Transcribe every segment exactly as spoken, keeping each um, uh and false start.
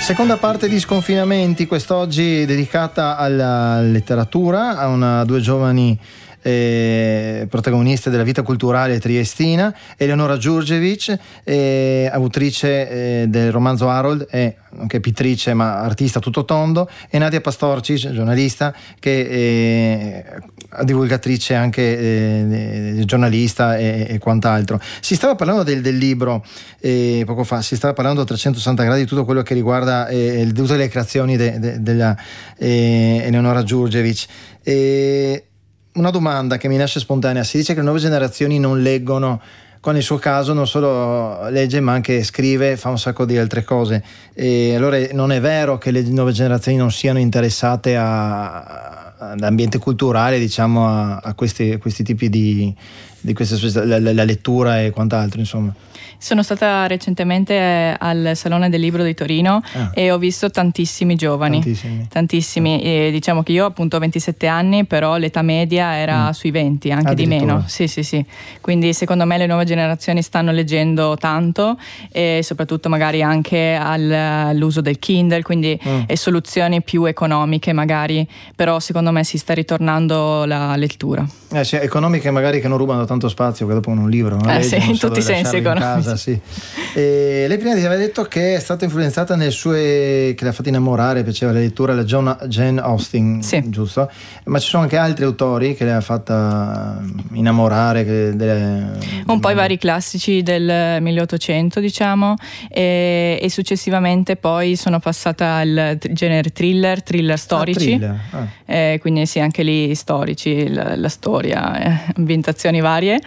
Seconda parte di Sconfinamenti, quest'oggi dedicata alla letteratura, a una, due giovani eh, protagoniste della vita culturale triestina, Eleonora Djurdjevic, eh, autrice eh, del romanzo Harold e anche pittrice ma artista tutto tondo, e Nadia Pastorcic, giornalista, che è divulgatrice anche eh, giornalista e, e quant'altro. Si stava parlando del, del libro eh, poco fa, si stava parlando a trecentosessanta gradi di tutto quello che riguarda eh, tutte le creazioni de, de, della eh, Eleonora Djurdjevic. Eh, una domanda che mi nasce spontanea: si dice che le nuove generazioni non leggono, qua nel suo caso non solo legge ma anche scrive, fa un sacco di altre cose, e allora non è vero che le nuove generazioni non siano interessate a, all'ambiente culturale, diciamo, a, a questi, questi tipi di, di queste, la, la lettura e quant'altro, insomma. Sono stata recentemente al Salone del Libro di Torino ah. e ho visto tantissimi giovani, tantissimi, tantissimi. E diciamo che io appunto ho ventisette anni, però l'età media era mm. sui venti, anche di meno. Sì, sì, sì. Quindi secondo me le nuove generazioni stanno leggendo tanto, e soprattutto magari anche al, all'uso del Kindle, quindi mm. e soluzioni più economiche magari, però secondo me si sta ritornando la lettura. Eh, sì, economiche magari che non rubano tanto spazio, che dopo un libro, no? Eh sì, in tutti i sensi economici. Sì. E lei prima ti aveva detto che è stata influenzata nel suo, che l'ha fatto innamorare, piaceva la lettura, la John, Jane Austen, sì. giusto? Ma ci sono anche altri autori che le ha fatta innamorare, che delle, un po' i vari classici del milleottocento, diciamo, e, e successivamente poi sono passata al genere thriller, thriller storici, ah, thriller. Ah. Eh, quindi sì, anche lì storici, la, la storia, eh, ambientazioni varie,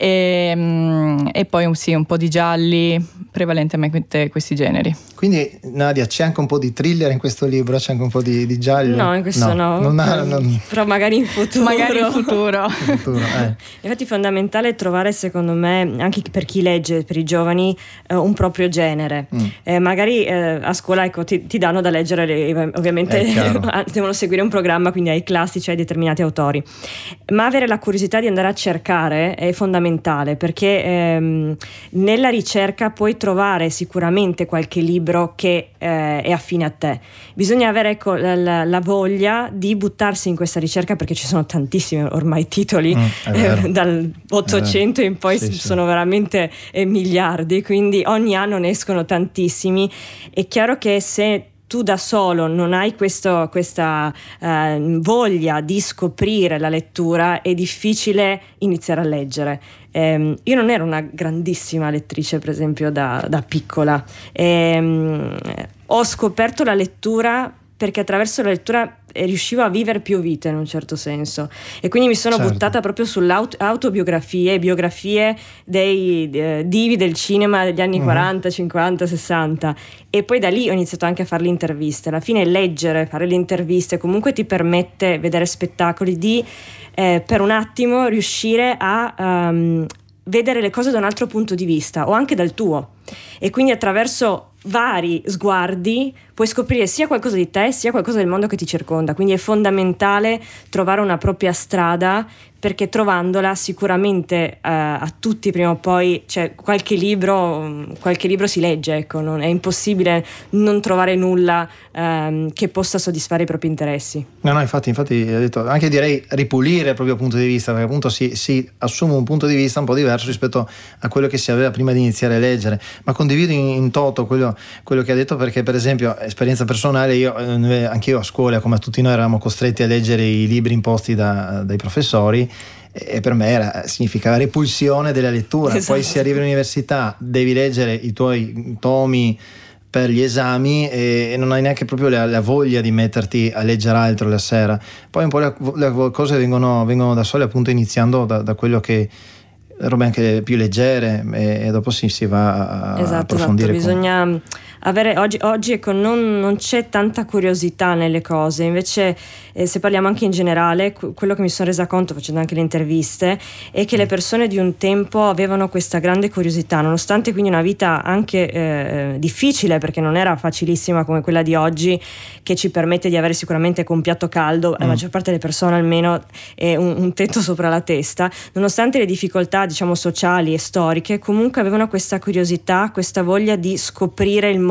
e, e poi sì, un po' di gialli, prevalentemente questi generi. Quindi Nadia, c'è anche un po' di thriller in questo libro, c'è anche un po' di, di giallo? No, in questo no, no. Non ha, non... però magari in futuro. Magari in futuro. in futuro eh. Infatti è fondamentale trovare, secondo me, anche per chi legge, per i giovani, eh, un proprio genere. Mm. Eh, magari eh, a scuola, ecco, ti, ti danno da leggere, le, ovviamente devono seguire un programma, quindi ai classici, ai determinati autori, ma avere la curiosità di andare a cercare è fondamentale, perché ehm, nella ricerca puoi trovare sicuramente qualche libro che eh, è affine a te. Bisogna avere, ecco, la, la, la voglia di buttarsi in questa ricerca, perché ci sono tantissimi ormai titoli, mm, eh, dal ottocento in poi sì, sono sì. veramente eh, miliardi, quindi ogni anno ne escono tantissimi. È chiaro che se tu da solo non hai questo, questa eh, voglia di scoprire la lettura, è difficile iniziare a leggere. Eh, io non ero una grandissima lettrice, per esempio, da, da piccola. Eh, ho scoperto la lettura perché attraverso la lettura riuscivo a vivere più vite, in un certo senso, e quindi mi sono certo. buttata proprio sull'autobiografie, biografie dei eh, divi del cinema degli anni uh-huh. quaranta, cinquanta, sessanta, e poi da lì ho iniziato anche a fare le interviste. Alla fine leggere, fare le interviste comunque ti permette, vedere spettacoli, di eh, per un attimo riuscire a um, vedere le cose da un altro punto di vista, o anche dal tuo, e quindi attraverso vari sguardi puoi scoprire sia qualcosa di te sia qualcosa del mondo che ti circonda. Quindi è fondamentale trovare una propria strada, perché trovandola sicuramente eh, a tutti prima o poi, cioè, qualche libro qualche libro si legge, ecco, non, è impossibile non trovare nulla ehm, che possa soddisfare i propri interessi. No, no, infatti, infatti ho detto, anche direi ripulire il proprio punto di vista, perché appunto si, si assume un punto di vista un po' diverso rispetto a quello che si aveva prima di iniziare a leggere. Ma condivido in, in toto quello, quello che ha detto, perché per esempio, esperienza personale, io eh, anche io a scuola, come tutti noi, eravamo costretti a leggere i libri imposti da, dai professori, e per me era, significava repulsione della lettura. Esatto. Poi si arriva all'università, devi leggere i tuoi tomi per gli esami e non hai neanche proprio la, la voglia di metterti a leggere altro la sera. Poi un po' le, le cose vengono, vengono da sole, appunto iniziando da, da quello che robe anche più leggere, e, e dopo si, si va a esatto, approfondire. Esatto, bisogna con... avere oggi, oggi ecco, non, non c'è tanta curiosità nelle cose, invece eh, se parliamo anche in generale, quello che mi sono resa conto facendo anche le interviste è che le persone di un tempo avevano questa grande curiosità, nonostante quindi una vita anche eh, difficile, perché non era facilissima come quella di oggi, che ci permette di avere sicuramente un piatto caldo, la mm. maggior parte delle persone almeno, e un, un tetto sopra la testa. Nonostante le difficoltà, diciamo, sociali e storiche, comunque avevano questa curiosità, questa voglia di scoprire il mondo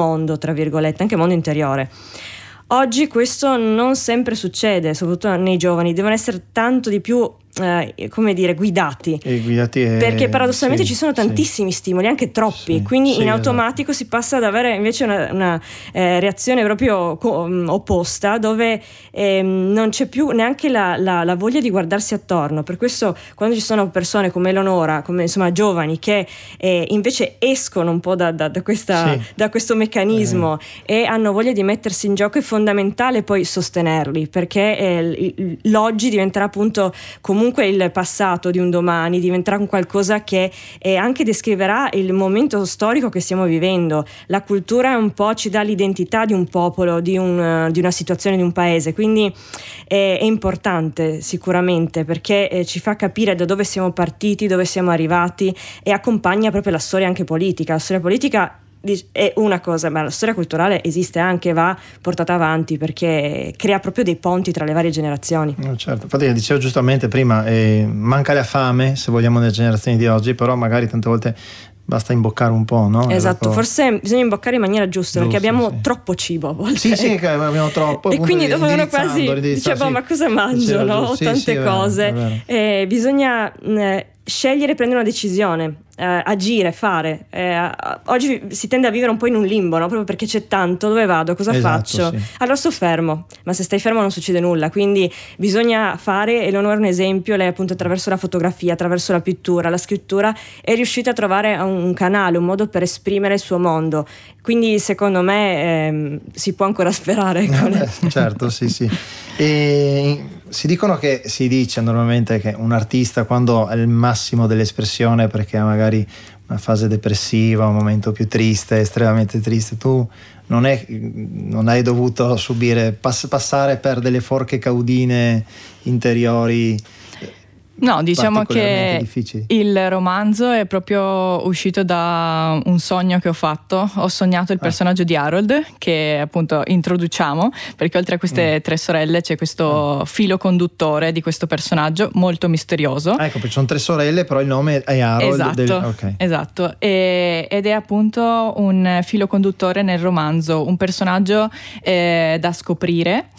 mondo, tra virgolette, anche mondo interiore. Oggi questo non sempre succede, soprattutto nei giovani, devono essere tanto di più eh, come dire, guidati, e guidati è, perché paradossalmente sì, ci sono tantissimi sì. stimoli, anche troppi, sì, quindi sì, in automatico esatto. si passa ad avere invece una, una eh, reazione proprio co- opposta, dove eh, non c'è più neanche la, la, la voglia di guardarsi attorno. Per questo quando ci sono persone come Eleonora, come insomma giovani che eh, invece escono un po' da, da, da, questa, sì. da questo meccanismo eh. e hanno voglia di mettersi in gioco, è fondamentale poi sostenerli, perché eh, l'oggi diventerà appunto comunque il passato di un domani, diventerà un qualcosa che eh, anche descriverà il momento storico che stiamo vivendo. La cultura un po' ci dà l'identità di un popolo, di, un, di una situazione, di un paese, quindi eh, è importante sicuramente, perché eh, ci fa capire da dove siamo partiti, dove siamo arrivati, e accompagna proprio la storia anche politica. La storia politica è una cosa, ma la storia culturale esiste anche, va portata avanti, perché crea proprio dei ponti tra le varie generazioni. No, certo, infatti dicevo giustamente prima, eh, manca la fame se vogliamo nelle generazioni di oggi, però magari tante volte basta imboccare un po', no? Esatto, dopo... forse bisogna imboccare in maniera giusta, giusto, perché abbiamo sì. troppo cibo a volte. Sì, sì, che abbiamo troppo. E quindi dopo uno quasi dice, boh, ma cosa mangio, no? Ho sì, tante sì, cose. è vero, è vero. Eh, bisogna eh, scegliere, prendere una decisione. Eh, agire, fare. Eh, oggi si tende a vivere un po' in un limbo, no? Proprio perché c'è tanto, dove vado, cosa esatto, faccio? Sì. Allora sto fermo, ma se stai fermo non succede nulla, quindi bisogna fare. E Eleonora è un esempio, lei appunto attraverso la fotografia, attraverso la pittura, la scrittura è riuscita a trovare un canale, un modo per esprimere il suo mondo, quindi secondo me ehm, si può ancora sperare. Eh, certo, sì, sì. E si dicono che si dice normalmente che un artista, quando è il massimo dell'espressione, perché ha magari una fase depressiva, un momento più triste, estremamente triste, tu non, è, non hai dovuto subire, pass- passare per delle forche caudine interiori. No, diciamo che difficili. Il romanzo è proprio uscito da un sogno che ho fatto. Ho sognato il personaggio ah. di Harold, che appunto introduciamo, perché oltre a queste mm. tre sorelle c'è questo mm. filo conduttore di questo personaggio molto misterioso. Ah, ecco, perché sono tre sorelle, però il nome è Harold. Esatto, del... okay. esatto. E, ed è appunto un filo conduttore nel romanzo, un personaggio eh, da scoprire,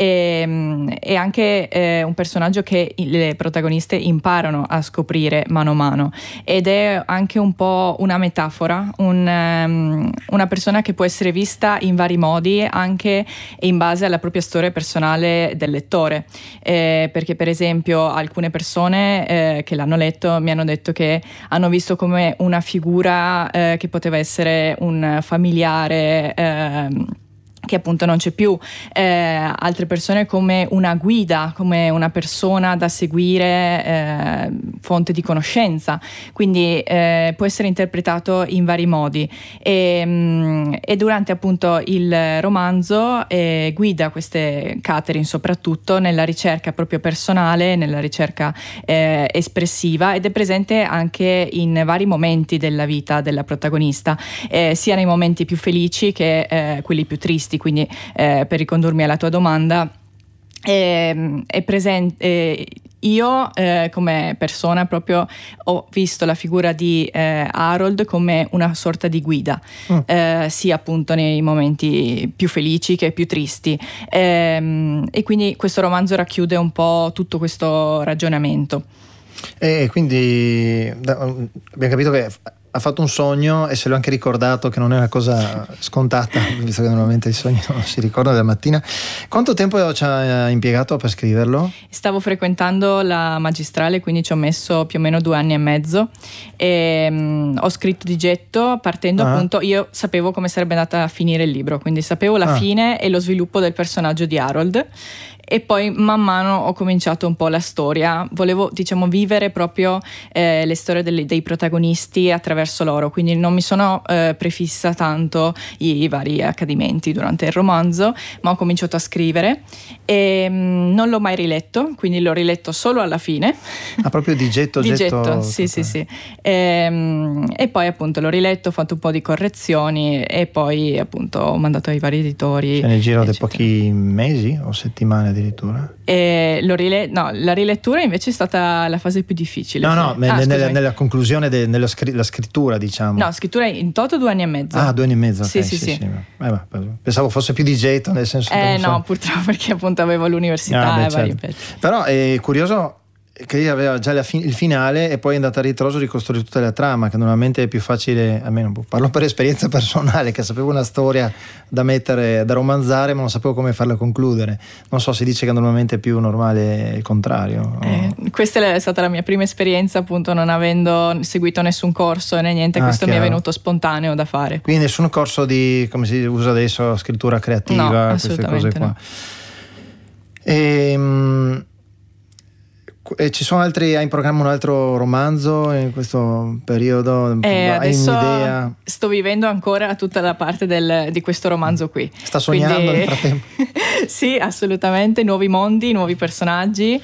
e, e anche eh, un personaggio che le protagoniste imparano a scoprire mano a mano, ed è anche un po' una metafora, un, um, una persona che può essere vista in vari modi, anche in base alla propria storia personale del lettore, eh, perché per esempio alcune persone eh, che l'hanno letto mi hanno detto che hanno visto come una figura eh, che poteva essere un familiare eh, che appunto non c'è più, eh, altre persone come una guida, come una persona da seguire, eh, fonte di conoscenza, quindi eh, può essere interpretato in vari modi, e, mh, e durante appunto il romanzo eh, guida queste Catherine soprattutto nella ricerca proprio personale, nella ricerca eh, espressiva, ed è presente anche in vari momenti della vita della protagonista, eh, sia nei momenti più felici che eh, quelli più tristi. Quindi eh, per ricondurmi alla tua domanda, eh, è presente eh, io eh, come persona proprio ho visto la figura di eh, Harold come una sorta di guida, mm. eh, sia appunto nei momenti più felici che più tristi, eh, e quindi questo romanzo racchiude un po' tutto questo ragionamento. E quindi da, abbiamo capito che ha fatto un sogno e se l'ho anche ricordato, che non è una cosa scontata, visto che normalmente i sogni non si ricordano della mattina. Quanto tempo ci ha impiegato per scriverlo? Stavo frequentando la magistrale, quindi ci ho messo più o meno due anni e mezzo, e um, ho scritto di getto, partendo ah. appunto, io sapevo come sarebbe andata a finire il libro, quindi sapevo la ah. fine e lo sviluppo del personaggio di Harold, e poi man mano ho cominciato un po' la storia. Volevo, diciamo, vivere proprio eh, le storie delle, dei protagonisti attraverso loro, quindi non mi sono eh, prefissa tanto i, i vari accadimenti durante il romanzo, ma ho cominciato a scrivere e mh, non l'ho mai riletto, quindi l'ho riletto solo alla fine. Ah, proprio di getto, di getto, getto sì, sì, sì. E, mh, e poi appunto l'ho riletto, ho fatto un po' di correzioni e poi appunto ho mandato ai vari editori. Cioè nel giro di pochi mesi o settimane? addirittura? E l'ho rile- no, la rilettura invece è stata la fase più difficile. No, no, ah, nella, nella, nella conclusione de, nella scr- la scrittura, diciamo. No, scrittura in toto due anni e mezzo. Ah, due anni e mezzo, sì, okay, sì, sì, sì. sì. Eh, beh, pensavo fosse più di getto, nel senso Eh che no, so. purtroppo, perché appunto avevo l'università ah, beh, e vari certo. Però è curioso che lei aveva già la fi- il finale e poi è andata a ritroso a ricostruire tutta la trama, che normalmente è più facile, almeno parlo per esperienza personale, che sapevo una storia da mettere, da romanzare, ma non sapevo come farla concludere. Non so, si dice che normalmente è più normale il contrario. Eh, questa è stata la mia prima esperienza, appunto, non avendo seguito nessun corso né niente, ah, questo chiaro. mi è venuto spontaneo da fare. Quindi nessun corso di, come si usa adesso, scrittura creativa, no, queste cose qua. No. E, E ci sono altri, hai in programma un altro romanzo in questo periodo? Eh, hai adesso un'idea? Sto vivendo ancora tutta la parte del, di questo romanzo qui. Sta sognando Quindi... nel frattempo? Sì, assolutamente, nuovi mondi, nuovi personaggi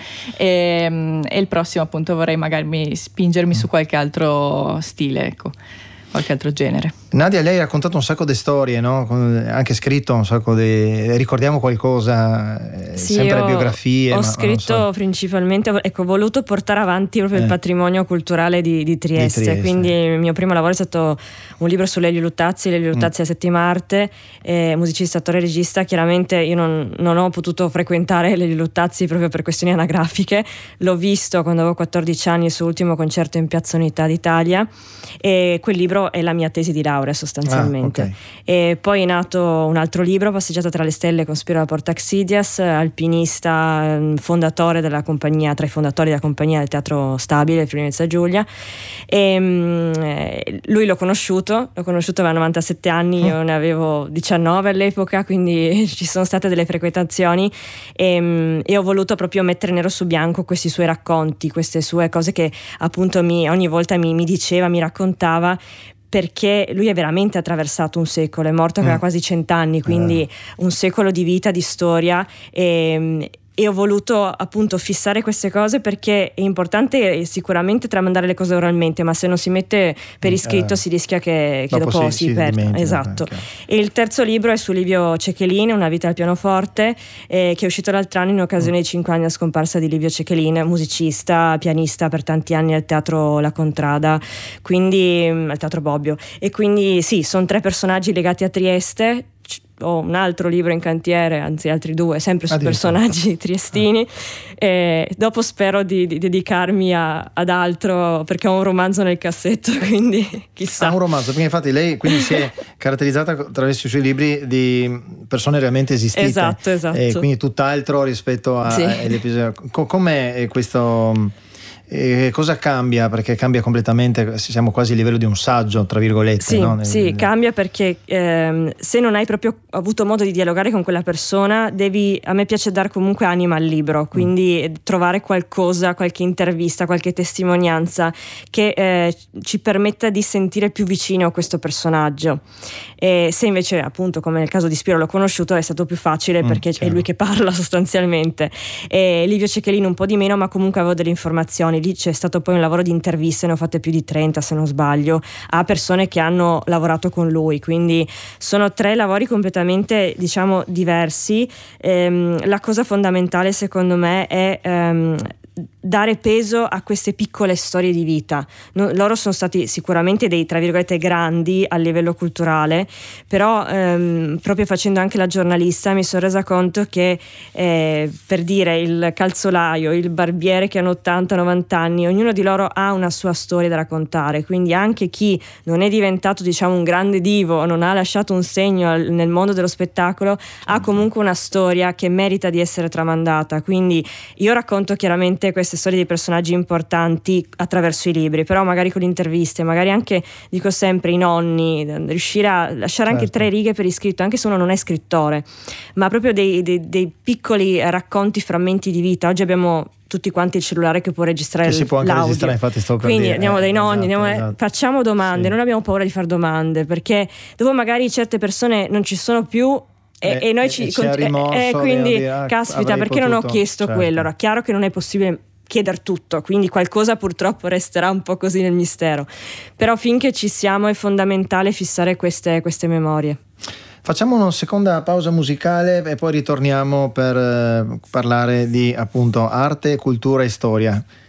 e, e il prossimo appunto vorrei magari spingermi su qualche altro stile, ecco, qualche altro genere. Nadia, lei ha raccontato un sacco di storie, no? Anche scritto un sacco di... ricordiamo qualcosa, sì, sempre biografie. Ho ma scritto so. principalmente, ecco, ho voluto portare avanti proprio eh. il patrimonio culturale di, di, Trieste. di Trieste. Quindi il mio primo lavoro è stato un libro su Lelio Luttazzi, Lelio Luttazzi mm. a settima arte, eh, musicista, attore e regista. Chiaramente io non, non ho potuto frequentare Lelio Luttazzi proprio per questioni anagrafiche. L'ho visto quando avevo quattordici anni, il suo ultimo concerto in Piazza Unità d'Italia, e quel libro è la mia tesi di laurea sostanzialmente. Ah, okay. E poi è nato un altro libro, Passeggiata tra le stelle con Spiro da Portaxidias, alpinista, fondatore della compagnia, tra i fondatori della compagnia del Teatro Stabile, Friuli Venezia Giulia. E, mh, lui l'ho conosciuto, l'ho conosciuto aveva novantasette anni, io ne avevo diciannove all'epoca, quindi ci sono state delle frequentazioni e, mh, e ho voluto proprio mettere nero su bianco questi suoi racconti, queste sue cose che appunto mi, ogni volta mi, mi diceva, mi raccontava, perché lui è veramente attraversato un secolo, è morto che aveva mm. quasi cent'anni, quindi eh. un secolo di vita, di storia, e, e ho voluto appunto fissare queste cose perché è importante sicuramente tramandare le cose oralmente, ma se non si mette per iscritto eh. si rischia che, che dopo, dopo si, si perda. Esatto. E il terzo libro è su Livio Cecchelin, Una vita al pianoforte, eh, che è uscito l'altro anno in occasione mm. dei cinque anni della scomparsa di Livio Cecchelin, musicista, pianista per tanti anni al Teatro La Contrada, quindi al Teatro Bobbio. E quindi sì, sono tre personaggi legati a Trieste. Ho un altro libro in cantiere, anzi altri due, sempre su personaggi triestini. E dopo spero di, di dedicarmi a, ad altro, perché ho un romanzo nel cassetto, quindi chissà. Ah, un romanzo, perché infatti lei quindi si è caratterizzata attraverso i suoi libri di persone realmente esistite. Esatto, esatto. E quindi tutt'altro rispetto a, sì. all'episodio. Co- com'è questo... E cosa cambia? Perché cambia completamente, siamo quasi a livello di un saggio, tra virgolette. Sì, no? sì, cambia perché ehm, se non hai proprio avuto modo di dialogare con quella persona, devi, a me piace dar comunque anima al libro, quindi mm. trovare qualcosa, qualche intervista, qualche testimonianza che eh, ci permetta di sentire più vicino a questo personaggio. E se invece, appunto, come nel caso di Spiro l'ho conosciuto, è stato più facile perché mm, è lui che parla sostanzialmente. E Livio Cecchelin un po' di meno, ma comunque avevo delle informazioni. Lì c'è stato poi un lavoro di interviste, ne ho fatte più di trenta se non sbaglio, a persone che hanno lavorato con lui, quindi sono tre lavori completamente, diciamo, diversi. Ehm, la cosa fondamentale secondo me è ehm, dare peso a queste piccole storie di vita. No, loro sono stati sicuramente dei, tra virgolette, grandi a livello culturale, però ehm, proprio facendo anche la giornalista mi sono resa conto che eh, per dire il calzolaio, il barbiere che hanno ottanta novanta anni, ognuno di loro ha una sua storia da raccontare, quindi anche chi non è diventato, diciamo, un grande divo, non ha lasciato un segno al, nel mondo dello spettacolo, ha comunque una storia che merita di essere tramandata. Quindi io racconto chiaramente queste storie di personaggi importanti attraverso i libri, però magari con le interviste, magari anche, dico sempre, i nonni, riuscire a lasciare certo. anche tre righe per iscritto, anche se uno non è scrittore, ma proprio dei, dei, dei piccoli racconti, frammenti di vita. Oggi abbiamo tutti quanti il cellulare che può registrare che si può anche l'audio. registrare, infatti sto per quindi dire. andiamo dai nonni, esatto, andiamo esatto. facciamo domande, sì. non abbiamo paura di fare domande, perché dopo magari certe persone non ci sono più e, eh, e noi ci e cont- rimorso, e quindi dire, ah, caspita, perché potuto, non ho chiesto certo. quello. Era chiaro che non è possibile chiedere tutto, quindi qualcosa purtroppo resterà un po' così nel mistero, però finché ci siamo è fondamentale fissare queste, queste memorie. Facciamo una seconda pausa musicale e poi ritorniamo per eh, parlare di appunto arte, cultura e storia.